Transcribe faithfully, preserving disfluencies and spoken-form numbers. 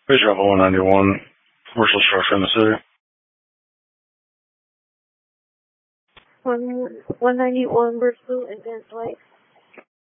Base Bravo one ninety-one, commercial structure in the city. One one ninety one Bristol Advanced Light.